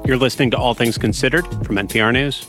You're listening to All Things Considered from NPR News.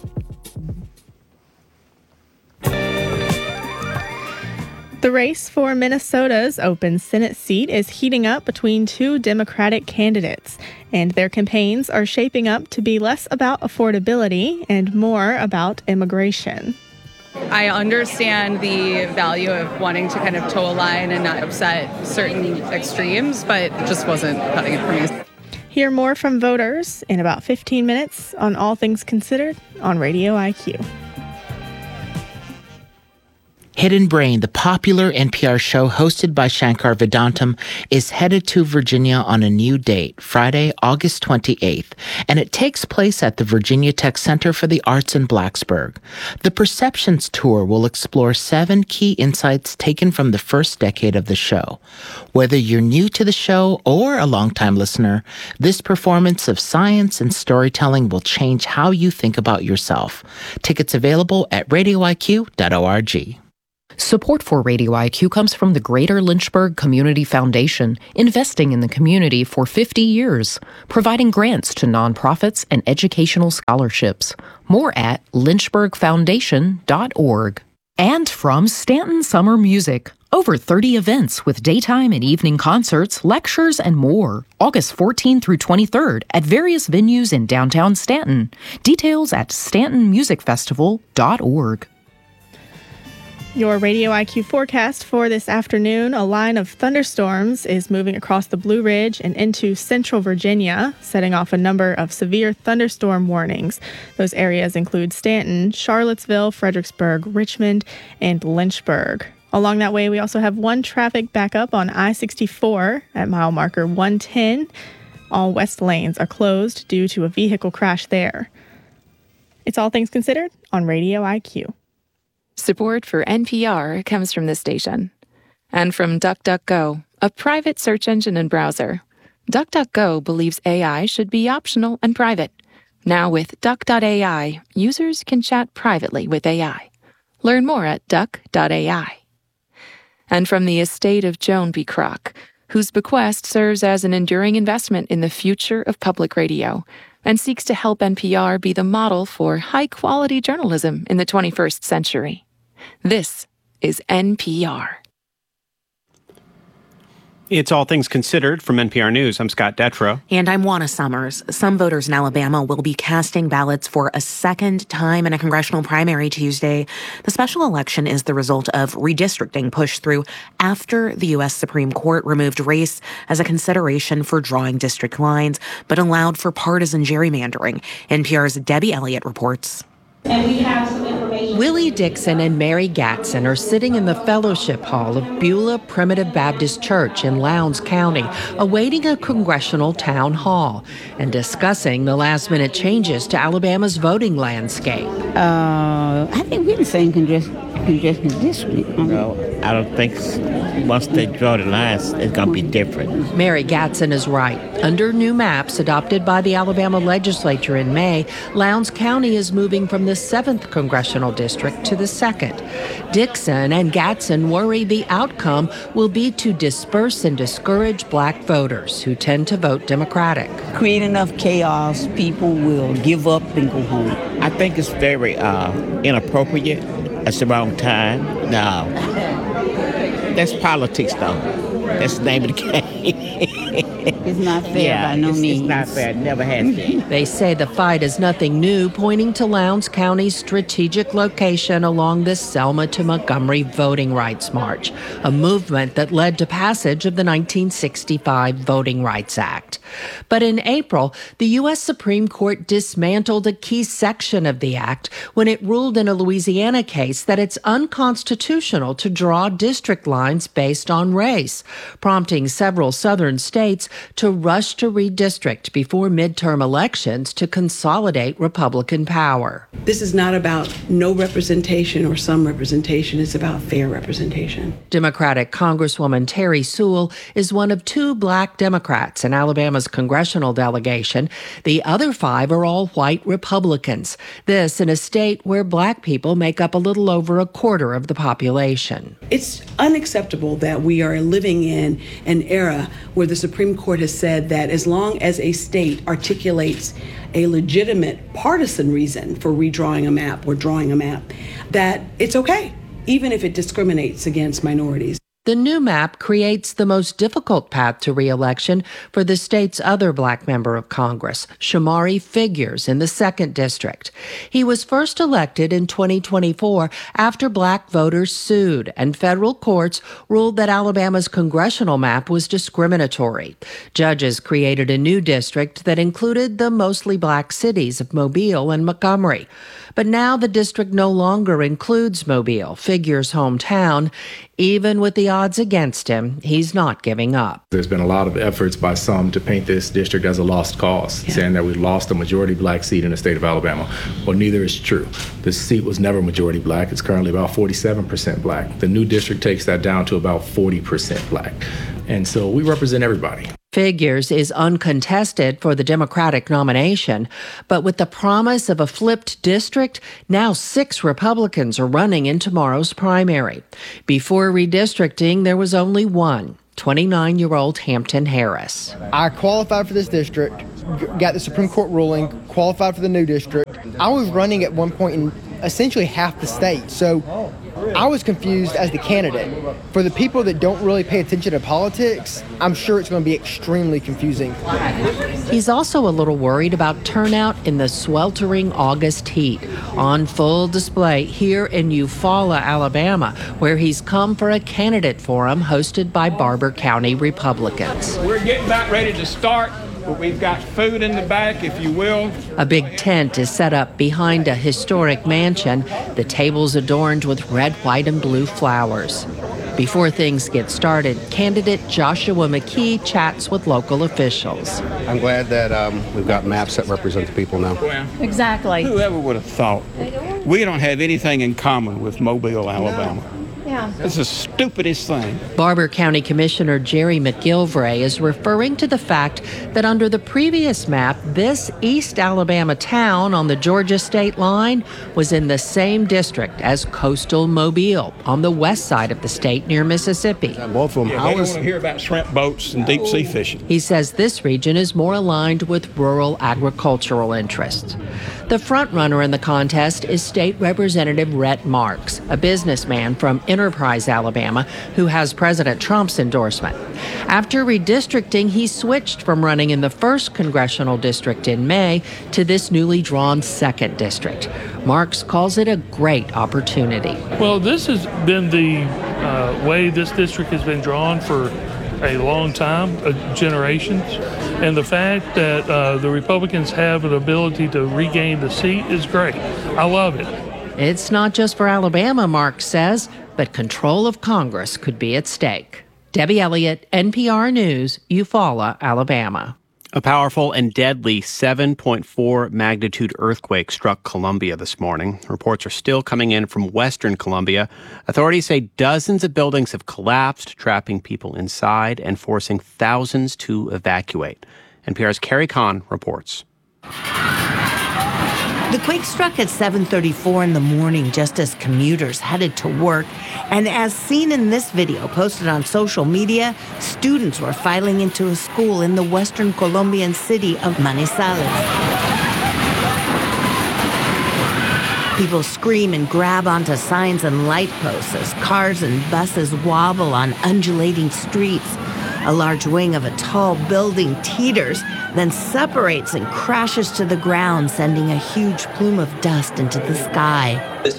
The race for Minnesota's open Senate seat is heating up between two Democratic candidates, and their campaigns are shaping up to be less about affordability and more about immigration. I understand the value of wanting to kind of toe a line and not upset certain extremes, but it just wasn't cutting it for me. Hear more from voters in about 15 minutes on All Things Considered on Radio IQ. Hidden Brain, the popular NPR show hosted by Shankar Vedantam, is headed to Virginia on a new date, Friday, August 28th, and it takes place at the Virginia Tech Center for the Arts in Blacksburg. The Perceptions Tour will explore 7 key insights taken from the first decade of the show. Whether you're new to the show or a longtime listener, this performance of science and storytelling will change how you think about yourself. Tickets available at radioiq.org. Support for Radio IQ comes from the Greater Lynchburg Community Foundation, investing in the community for 50 years, providing grants to nonprofits and educational scholarships. More at lynchburgfoundation.org. And from Stanton Summer Music, over 30 events with daytime and evening concerts, lectures, and more. August 14th through 23rd at various venues in downtown Stanton. Details at stantonmusicfestival.org. Your Radio IQ forecast for this afternoon: a line of thunderstorms is moving across the Blue Ridge and into central Virginia, setting off a number of severe thunderstorm warnings. Those areas include Stanton, Charlottesville, Fredericksburg, Richmond, and Lynchburg. Along that way, we also have one traffic backup on I-64 at mile marker 110. All west lanes are closed due to a vehicle crash there. It's All Things Considered on Radio IQ. Support for NPR comes from this station and from DuckDuckGo, a private search engine and browser. DuckDuckGo believes AI should be optional and private. Now with Duck.ai, users can chat privately with AI. Learn more at Duck.ai. And from the estate of Joan B. Kroc, whose bequest serves as an enduring investment in the future of public radio and seeks to help NPR be the model for high-quality journalism in the 21st century. This is NPR. It's All Things Considered from NPR News. I'm Scott Detrow. And I'm Juana Summers. Some voters in Alabama will be casting ballots for a second time in a congressional primary Tuesday. The special election is the result of redistricting pushed through after the U.S. Supreme Court removed race as a consideration for drawing district lines, but allowed for partisan gerrymandering. NPR's Debbie Elliott reports. And we have some information. Willie Dixon and Mary Gatson are sitting in the fellowship hall of Beulah Primitive Baptist Church in Lowndes County, awaiting a congressional town hall and discussing the last-minute changes to Alabama's voting landscape. I think we're the same congestion district. No, I don't think once they draw the lines, it's going to be different. Mary Gatson is right. Under new maps adopted by the Alabama legislature in May, Lowndes County is moving from the 7th congressional district to the 2nd. Dixon and Gatson worry the outcome will be to disperse and discourage black voters who tend to vote Democratic. Create enough chaos, people will give up and go home. I think it's very inappropriate. It's the wrong time. No. That's politics, though. That's the name of the game. It's not fair by no means. It's not fair. It never has been. They say the fight is nothing new, pointing to Lowndes County's strategic location along the Selma to Montgomery Voting Rights March, a movement that led to passage of the 1965 Voting Rights Act. But in April, the U.S. Supreme Court dismantled a key section of the act when it ruled in a Louisiana case that it's unconstitutional to draw district lines based on race, prompting several southern states to rush to redistrict before midterm elections to consolidate Republican power. This is not about no representation or some representation. It's about fair representation. Democratic Congresswoman Terry Sewell is one of 2 black Democrats in Alabama's congressional delegation. The other 5 are all white Republicans. This in a state where black people make up a little over a quarter of the population. It's unacceptable that we are living in an era where the Supreme Court has said that as long as a state articulates a legitimate partisan reason for redrawing a map or drawing a map, that it's okay, even if it discriminates against minorities. The new map creates the most difficult path to re-election for the state's other black member of Congress, Shamari Figures, in the 2nd District. He was first elected in 2024 after black voters sued, and federal courts ruled that Alabama's congressional map was discriminatory. Judges created a new district that included the mostly black cities of Mobile and Montgomery. But now the district no longer includes Mobile, Figures' hometown. Even with the odds against him, he's not giving up. There's been a lot of efforts by some to paint this district as a lost cause, saying that we lost a majority black seat in the state of Alabama. Well, neither is true. This seat was never majority black. It's currently about 47% black. The new district takes that down to about 40% black. And so we represent everybody. Figures is uncontested for the Democratic nomination, but with the promise of a flipped district, now 6 Republicans are running in tomorrow's primary. Before redistricting, there was only one, 29-year-old Hampton Harris. I qualified for this district, got the Supreme Court ruling, qualified for the new district. I was running at one point in essentially half the state, so I was confused as the candidate. For the people that don't really pay attention to politics, I'm sure it's going to be extremely confusing. He's also a little worried about turnout in the sweltering August heat. On full display here in Eufaula, Alabama, where he's come for a candidate forum hosted by Barber County Republicans. We're getting about ready to start. But we've got food in the back, if you will. A big tent is set up behind a historic mansion, the tables adorned with red, white, and blue flowers. Before things get started, candidate Joshua McKee chats with local officials. I'm glad that we've got maps that represent the people now. Well, exactly. Whoever would have thought? We don't have anything in common with Mobile, Alabama. No. Yeah. It's the stupidest thing. Barber County Commissioner Jerry McGilvray is referring to the fact that under the previous map, this East Alabama town on the Georgia state line was in the same district as coastal Mobile on the west side of the state near Mississippi. Both of them. They don't want to hear about shrimp boats and deep sea fishing. He says this region is more aligned with rural agricultural interests. The frontrunner in the contest is State Representative Rhett Marks, a businessman from Enterprise, Alabama, who has President Trump's endorsement. After redistricting, he switched from running in the 1st congressional district in May to this newly drawn 2nd district. Marks calls it a great opportunity. Well, this has been the way this district has been drawn for a long time, generations. And the fact that the Republicans have an ability to regain the seat is great. I love it. It's not just for Alabama, Marks says, but control of Congress could be at stake. Debbie Elliott, NPR News, Eufaula, Alabama. A powerful and deadly 7.4 magnitude earthquake struck Colombia this morning. Reports are still coming in from western Colombia. Authorities say dozens of buildings have collapsed, trapping people inside and forcing thousands to evacuate. NPR's Carrie Kahn reports. The quake struck at 7:34 in the morning just as commuters headed to work. And as seen in this video posted on social media, students were filing into a school in the western Colombian city of Manizales. People scream and grab onto signs and light posts as cars and buses wobble on undulating streets. A large wing of a tall building teeters, then separates and crashes to the ground, sending a huge plume of dust into the sky.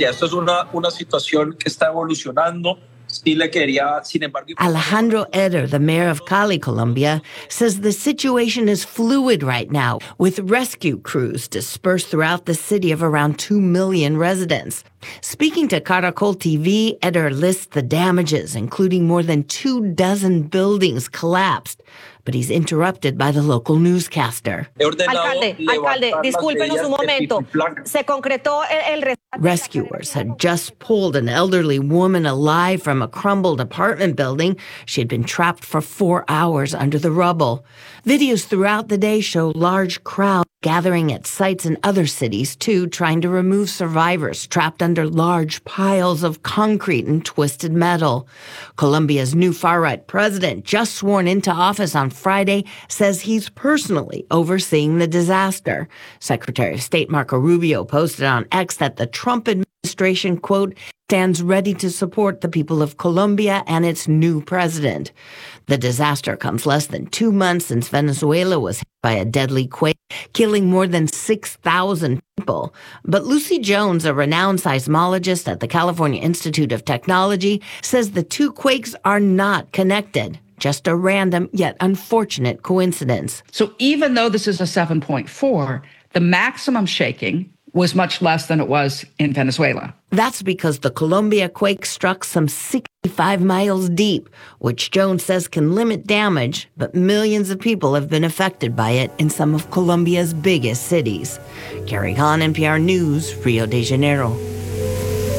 Alejandro Eder, the mayor of Cali, Colombia, says the situation is fluid right now, with rescue crews dispersed throughout the city of around 2 million residents. Speaking to Caracol TV, Eder lists the damages, including more than 24 buildings collapsed. But he's interrupted by the local newscaster. Alcalde, discúlpenos un momento. Se concretó el Rescuers had just pulled an elderly woman alive from a crumbled apartment building. She had been trapped for 4 hours under the rubble. Videos throughout the day show large crowds gathering at sites in other cities, too, trying to remove survivors trapped under large piles of concrete and twisted metal. Colombia's new far-right president, just sworn into office on Friday, says he's personally overseeing the disaster. Secretary of State Marco Rubio posted on X that the Trump administration, quote, stands ready to support the people of Colombia and its new president. The disaster comes less than 2 months since Venezuela was hit by a deadly quake, killing more than 6,000 people. But Lucy Jones, a renowned seismologist at the California Institute of Technology, says the two quakes are not connected. Just a random yet unfortunate coincidence. So even though this is a 7.4, the maximum shaking was much less than it was in Venezuela. That's because the Colombia quake struck some 65 miles deep, which Jones says can limit damage, but millions of people have been affected by it in some of Colombia's biggest cities. Carrie Hahn, NPR News, Rio de Janeiro.